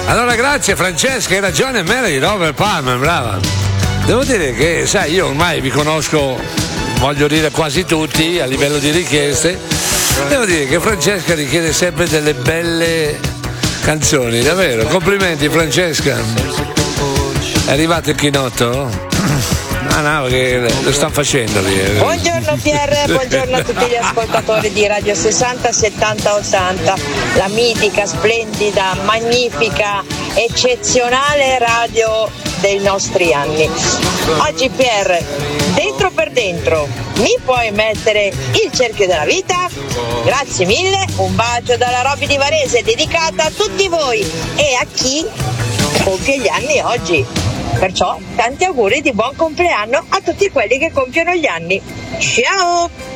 Allora grazie Francesca, hai ragione, Mary Robert Palmer, brava. Devo dire che, sai, io ormai vi conosco, voglio dire quasi tutti a livello di richieste. Devo dire che Francesca richiede sempre delle belle canzoni, davvero. Complimenti Francesca. È arrivato il chinotto? No, che lo stanno facendo lì. Buongiorno Pierre, buongiorno a tutti gli ascoltatori di Radio 60 70 80, la mitica, splendida, magnifica, eccezionale radio dei nostri anni. Oggi Pierre, dentro per dentro, mi puoi mettere il cerchio della vita? Grazie mille, un bacio dalla Roby di Varese dedicata a tutti voi e a chi compie gli anni oggi. Perciò tanti auguri di buon compleanno a tutti quelli che compiono gli anni. Ciao!